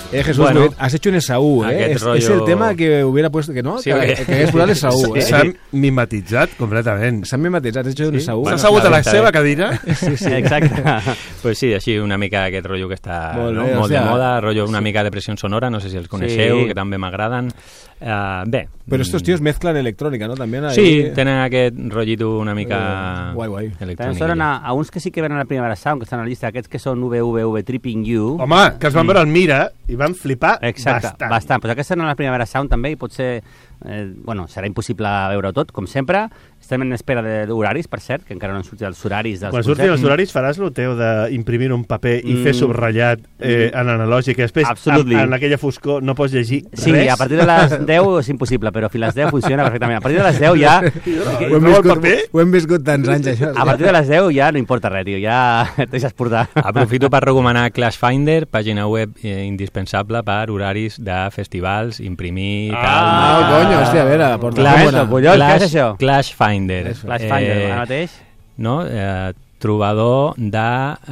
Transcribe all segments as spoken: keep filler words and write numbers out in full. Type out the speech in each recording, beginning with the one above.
Eh, Jesús, bueno, has hecho un Esaú, eh? Es, rollo... es el tema que hubiera puesto, que no? Sí, que, que, que hagués posat Esaú, eh? S'han mimetitzat completament. S'han mimetitzat, has hecho un Esaú. S'ha assegut a la seva cadira. Sí, sí. Exacte. Pues sí, així una mica aquest rotllo que està molt, no? molt de moda, rotllo una mica de pressió sonora, no sé si els coneixeu, sí. que també m'agraden. Uh, bé. Però estos tíos mezclan electrònica, ¿no? También hay... Sí, tenen aquest rotllito una mica... Uh, guai, guai. També sonen a, a uns que sí que venen a la Primavera Sound, que estan a la llista, aquests que són V V V Tripping You. Home, que es van veure al Mira i van flipar Exacte, bastant. bastant. Pues aquests eren a la Primavera Sound també i potser... Eh, bueno, serà impossible veure-ho tot, com sempre. Estem en espera d'horaris, per cert, que encara no han sortit els horaris dels Quan surtin els horaris faràs el teu d'imprimir un paper i mm. fer subratllat eh, en analògic i després en, en aquella foscor no pots llegir sí, res? Sí, a partir de les deu és impossible, però fins a les deu funciona perfectament. A partir de les deu ja... ho, hem viscut, ho hem viscut tants anys, això. A partir de les deu ja no importa res, tio, ja et deixes portar. Aprofito per recomanar Clash Finder, pàgina web eh, indispensable per horaris de festivals, imprimir... Ah, tal, oh, coño, hòstia, a veure, porta Clash, bona. Collons, Clash, què és això? Clash Finder. Clash Finder, eh, ara mateix. No? Eh, trobador de,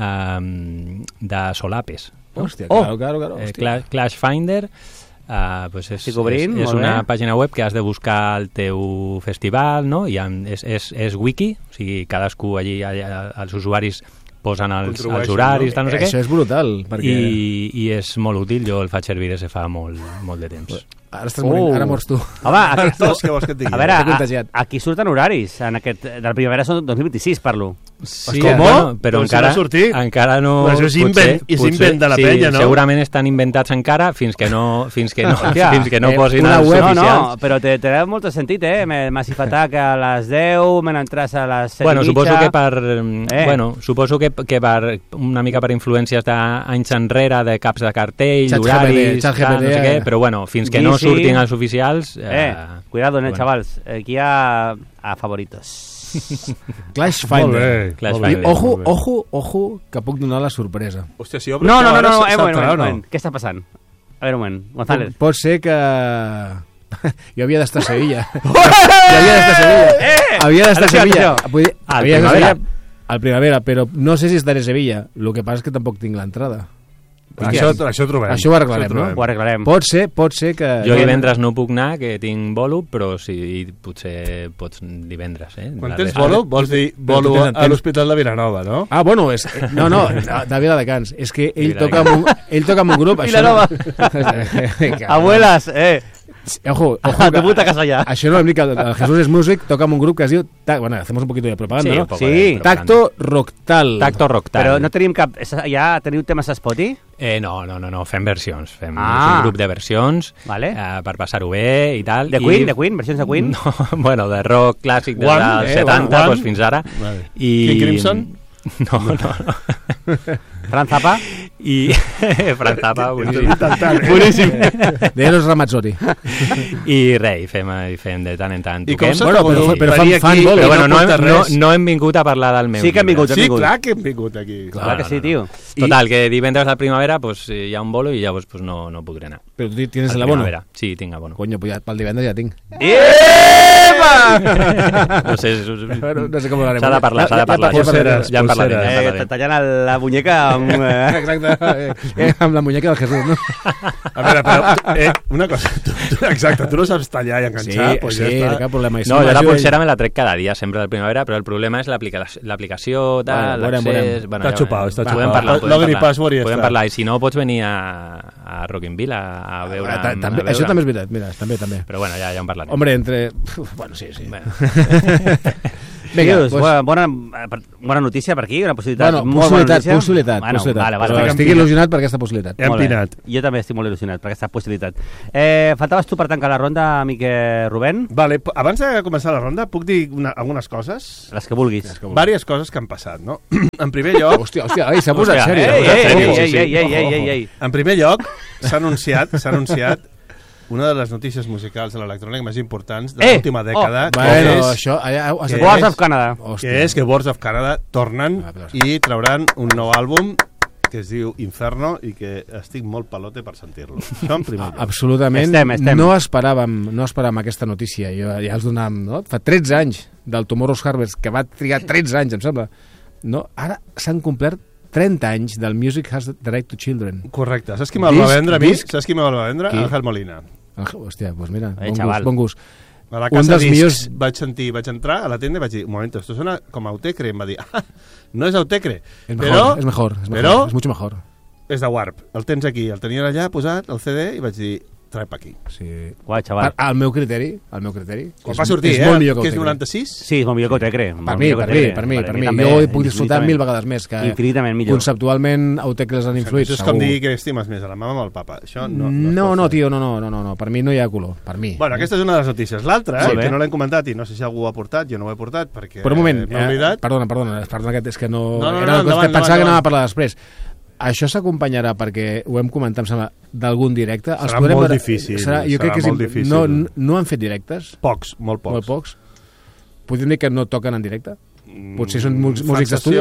um, de solapes. Hòstia, claro, oh. claro, claro. Eh, Clash, Clash Finder uh, pues és, obrint, és, és una bé. pàgina web que has de buscar el teu festival, no? I és, és, és wiki, o sigui, cadascú allí, allà, els usuaris posen els, els horaris, no? tal, no sé eh, què. Això és brutal. Perquè... I, I és molt útil, jo el faig servir des de fa molt, molt de temps. Ara estàs morint, oh. ara mors tu. Home, aquest, Tots, què vols que et digui? A veure, a, aquí surten horaris, en aquest, de la primavera són dos mil vint-i-sis, parlo. Sí, com? Bueno, però doncs encara, encara no... Però això és invent, potser, és invent de la sí, penya, no? Segurament estan inventats encara fins que no, fins que no, Hòstia, fins que no eh, posin els web, oficials. No, no, però té, té molt sentit, eh? Massive Attack a les deu, me n'entràs a les set bueno, i mitja... Suposo que per... Eh. Bueno, suposo que, que per una mica per influències d'anys enrere, de caps de cartell, d'horaris, no sé què, però bueno, fins que no surtin els oficials... Eh, cuidado, eh, chavals, aquí hi ha a favoritos. Clash Finder. Clash Finder. Ojo, ojo, ojo, que puc donar la sorpresa. Hòstia, si obres... No, no, no, no, no, eh, moment, moment, moment. Què està passant? A veure, un moment, González. Pot ser que... Jo havia d'estar a Sevilla. Jo havia d'estar a Sevilla. Eh! Havia d'estar a Sevilla. Al Primavera. Al Primavera, però no sé si estaré a Sevilla. El que passa és que tampoc tinc l'entrada. Això, això trobem. Això ho arreglarem, això no? Ho arreglarem. Pot ser, pot ser que... Jo divendres no puc anar, que tinc bolo, però sí, potser pots divendres, eh? Quan tens bolo, vols dir bolo a l'Hospital de Vilanova, no? Ah, bueno, és... No, no, de Viladecans. És que ell toca amb un, ell toca amb un grup... Vilanova! Abuelas, eh! Ojo, ojo, que puta casa allà. Això no hem dit que el Jesús és músic, toca amb un grup que es diu... Bueno, hacemos un poquito de propaganda, sí, ¿no? Sí, Tacto Rocktal. Tacto Rocktal. Però no tenim cap... Ja teniu temes a Spotify? Eh, no, no, no, no, fem versions. Fem ah. un grup de versions vale. eh, per passar-ho bé i tal. De I... Queen, de Queen, versions de Queen? No, bueno, de rock clàssic dels One, eh, setanta, one, doncs fins ara. Vale. I... King Crimson? No, no, no. Fran Zappa? I... Fran Zappa, boníssim. Boníssim. De los Ramazzotti. I res, i fem, i fem de tant en tant. I com bueno, però, però fan, fan però, bolo. bueno, no, hem, no, no hem vingut a parlar del meu Sí que hem vingut, hem Sí, vingut. clar que hem vingut aquí. Clar, clar que sí, tio. Total, que divendres a primavera pues, hi ha un bolo i llavors pues, no, no podré anar. Però tu tienes el abono? Sí, tinc abono. Coño, pues ja, pel divendres ja tinc. No sé, bueno, no sé com s'ha de parlar, s'ha de parlar. Pulseres, ja en parlarem. Eh, Ja eh, tallant la muñeca amb... Eh. Exacte, eh, amb la muñeca del Jesús, no? A veure, però, eh, una cosa, tu, tu, exacte, tu no saps tallar i enganxar, sí, pues sí, ja està. no cap problema. No, jo la pulsera me la trec cada dia, sempre de primavera, però el problema és l'aplicació, tal, bueno, l'accés... Bueno, està xupat, està xupat. Podem parlar, podem Login i password i ja podem està. parlar, i si no pots venir a, a Rockinville a, a veure... Ah, també, a veure. Això també és veritat, mira, també, també. Però bueno, ja, ja en parlarem. Hombre, entre... Uf, bueno, sí, sí. Bueno. Vinga, pues, bona, bona, bona notícia per aquí, una possibilitat. Bueno, molt possibilitat, bona possibilitat, bueno, possibilitat. Vale, vale, Però vale. estic il·lusionat per aquesta possibilitat. Hem pinat. Jo també estic molt il·lusionat per aquesta possibilitat. Eh, faltaves tu per tancar la ronda, amic Rubén? Vale, abans de començar la ronda, puc dir una, algunes coses? Les que vulguis. Les que vulguis. Vàries coses que han passat, no? En primer lloc... Hòstia, hòstia, ai, s'ha posat sèrio. Ei, ei, ei, Sí, sí. ei, ei, ei, ei, ei. En primer lloc, s'ha anunciat, s'ha anunciat una de les notícies musicals de l'electrònica més importants de Eh! l'última dècada, Oh! que, Bueno, és, això... Allà, has que Wars és- of Canada. Hòstia. que és que Boards of Canada tornen Ah, però- i trauran un nou àlbum que es diu Inferno i que estic molt pelote per sentir-lo. Això en primer lloc. Absolutament. Estem, estem. No esperàvem, no esperàvem aquesta notícia. Jo, ja els donàvem, no? Fa tretze anys del Tomorrow's Harvest, que va trigar tretze anys, em sembla. No? Ara s'han complert trenta anys del Music Has Direct to Children. Correcte. Saps qui me'l va vendre, amic? Saps qui me'l va vendre? Ángel Molina. Hòstia, doncs mira, eh, bon, gust, bon gust. A la casa discs millors... vaig sentir, vaig entrar a la tenda i vaig dir, un moment, esto suena com Autecre. Em va dir, ah, no és Autecre. És però, mejor, és mejor, és mejor, però és mucho mejor. És de Warp. El tens aquí, el tenia allà posat, el C D, i vaig dir, trae pa aquí. Sí. Guai, xaval. Al meu criteri, al meu criteri. Quan va sortir, és eh? Molt millor que, que és noranta-sis? Sí, és molt millor que Autecre. Per mi, per mi, per mi. Per mi. Jo ho puc disfrutar mil vegades més. Que infinitament millor. Conceptualment, Autecres han influït, segur. Això és com dir que estimes més a la mama o al papa. Això no, no, no, no tio, no, no, no, no. Per mi no hi ha color, per mi. Bueno, aquesta és una de les notícies. L'altra, eh, que no l'hem comentat i no sé si algú ho ha portat, jo no ho he portat perquè però un moment, m'he oblidat. Eh, perdona, perdona, perdona, és que no... No, no, era no, endavant, pensava endavant, que anava a parlar després. Això s'acompanyarà, perquè ho hem comentat, em sembla, d'algun directe. Serà molt veure... difícil. Serà, jo serà crec que molt és... difícil. No, no han fet directes? Pocs, molt pocs. Molt pocs. Podríem dir que no toquen en directe? Potser són músics d'estudi?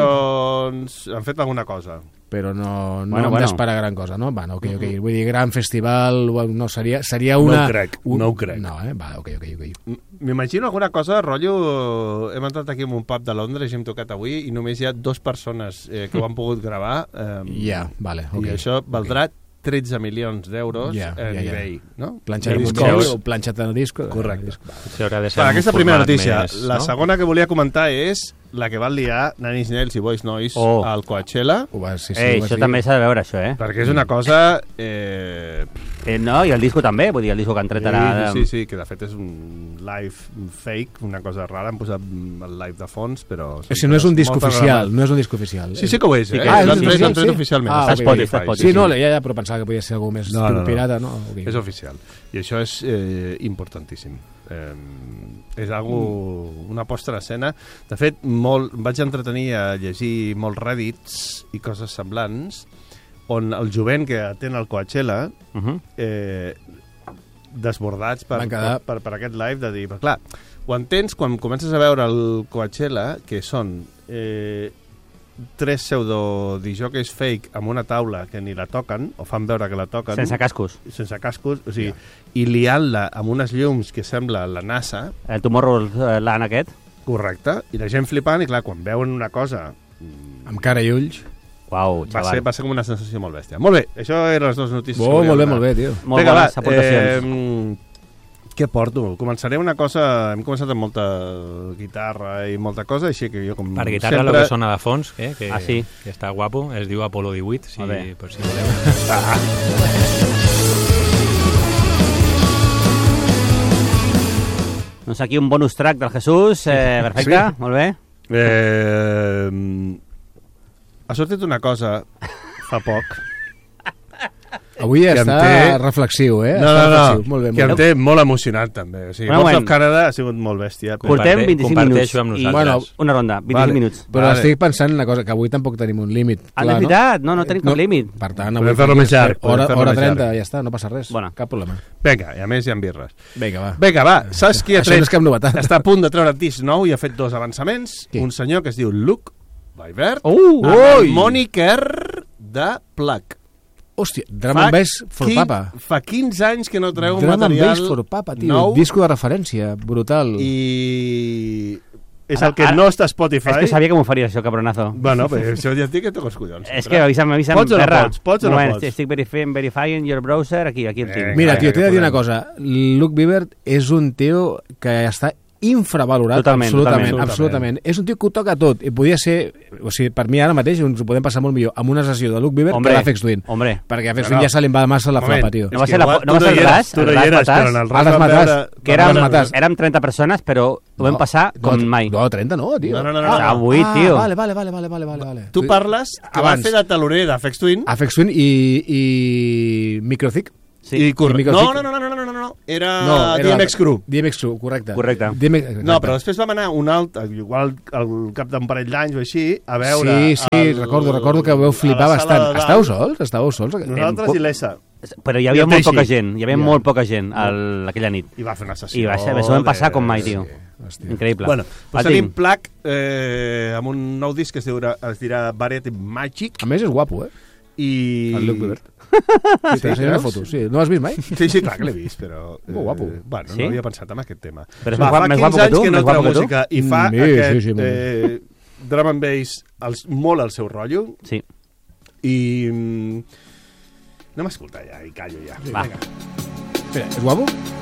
Han fet alguna cosa. Però no, no bueno, hem bueno. d'esperar gran cosa, no? Va, no, ok, ok. Vull dir, gran festival, no, seria, seria una... No ho crec, un... no ho crec. No, eh? Va, ok, ok, ok. M'imagino alguna cosa, rotllo... Hem entrat aquí en un pub de Londres i hem tocat avui i només hi ha dues persones eh, que ho han pogut gravar. Eh, Ja, yeah, vale, ok. I això valdrà okay. tretze milions d'euros yeah, en yeah, eBay, yeah. no? Planxat en discos o planxat en disco. Correcte. Va, aquesta primera notícia. Més, la no? segona que volia comentar és la que van liar Nine Inch Nails i Boys Noise oh. al Coachella. Ho va, sí, sí, Ei, ho això dir. també s'ha de veure, això, eh? Perquè és una cosa... Eh... eh no, i el disco també, vull dir, el disco que han tret ara... Sí, sí, sí, que de fet és un live fake, una cosa rara, han posat el live de fons, però... O sigui, no és un disc oficial, no és un disc oficial. Sí, sí que ho és, eh? Ah, l'han sí, tret, sí, l'han tret sí. oficialment. Ah, Està okay. Spotify. Spotify. Sí, no, ja, ja, però pensava que podia ser algú més no, no, no. pirata, no? Okay. És oficial. I això és eh, importantíssim. Eh, és algo, una posta en escena. De fet, molt, vaig entretenir a llegir molts Reddits i coses semblants on el jovent que atén al Coachella uh -huh. eh, desbordats per, quedar... per, per, per aquest live de dir, però clar, ho entens quan comences a veure el Coachella, que són eh, tres pseudo-disjockeys fake amb una taula que ni la toquen, o fan veure que la toquen. Sense cascos. Sense cascos, o sigui, yeah. i liant-la amb unes llums que sembla la NASA. El Tomorrowland aquest. Correcte, i la gent flipant, i clar, quan veuen una cosa... Amb cara i ulls... Uau, va ser, va ser com una sensació molt bèstia. Molt bé, això eren les dues notícies. Oh, molt bé, molt bé, tio. Molt Vinga, bones va, aportacions. Eh, què porto? Començaré una cosa... Hem començat amb molta guitarra i molta cosa, així que jo com per guitarra sempre... el que sona de fons, eh, que, ah, sí? que està guapo, es diu Apollo divuit, si, per si voleu. Ah. Doncs aquí un bonus track del Jesús, eh, perfecte, sí. Molt bé. Eh, ha sortit una cosa fa poc avui ja està té... reflexiu, eh? No, no, no, molt bé, que molt em té molt emocionat també. O sigui, bueno, Box of Canada ha sigut molt bèstia. Però... Portem vint-i-cinc minuts amb i bueno, una ronda, vint-i-cinc vale. minuts. Però vale. estic pensant en una cosa, que avui tampoc tenim un límit. Ah, és veritat, no, no tenim cap no, límit. Per tant, avui fer-lo més llarg. Hora, hora trenta, ja està, no passa res. Bona. Cap problema. Vinga, i a més hi ha birres. Vinga, va. Vinga, va, saps qui ha Això tret? no és cap novetat. Està a punt de treure disc nou i ha fet dos avançaments. Qui? Un senyor que es diu Luke Vibert, uh, amb el mòniker de Plug. Hòstia, Drum and Bass for quin, Papa. Fa quinze anys que no treu Drum un material Drum and Bass for Papa, tio. nou. Disco de referència, brutal. I... És el que ara, no està a Spotify. És que sabia que m'ho faria, això, cabronazo. Bueno, però això ja et dic que toco els collons. És que avisa'm, avisa'm. Pots o no pots? Pots o no pots? Estic verifying, verifying your browser, aquí, aquí el tinc. Mira, tio, t'he de dir una cosa. Luke Vibert és un tio que està infravalorat, totalment, absolutament, totalment, absolutament. És un tio que ho toca tot, i podia ser, o sigui, per mi ara mateix ens ho podem passar molt millor amb una sessió de Luke Vibert que l'Afex Twin. Hombre. Perquè Afex Twin ja se li va massa la flapa, tio. No va ser, la, no va ser el ras, tu no hi eres, però en el ras vam veure... Que érem, érem trenta persones, però ho vam passar com mai. No, trenta no, tio. No, no, no. Ah, vuit, tio. Vale, vale, vale, vale, vale, vale. Tu parles que va fer de taloner d'Afex Twin. Afex Twin i, i Microthic. Sí. I cor... no, no, no, no, no, no, no, no, era, no, era D M X Crew. D M X Crew, correcte. Correcte. D M X, correcte. No, però després vam anar un altre, igual al cap d'un parell d'anys o així, a veure... Sí, sí, el, recordo, recordo que vau flipar bastant. Estàveu sols? Estàveu sols? Nosaltres i l'Essa. Però hi havia molt poca gent, hi havia yeah. molt poca gent al, aquella nit. I va fer una sessió... I va ser, això vam passar com mai, tio. Sí, increïble. Bueno, doncs tenim Plug eh, amb un nou disc que es dirà, es dirà Variety Magic. A més és guapo, eh? I... El Luke Vibert. Sí, sí, una foto, sí. No l'has vist mai? Sí, sí, clar que l'he vist, però... Eh, molt guapo. Bueno, sí? no havia pensat en aquest tema. Però és Va, més guapo que tu? que no Més guapo que tu? música i fa sí, aquest sí, sí, eh, drum and bass els, molt al seu rotllo. Sí. I... Mm, anem a escoltar ja, i callo ja. Va. Vinga. Espera, és guapo?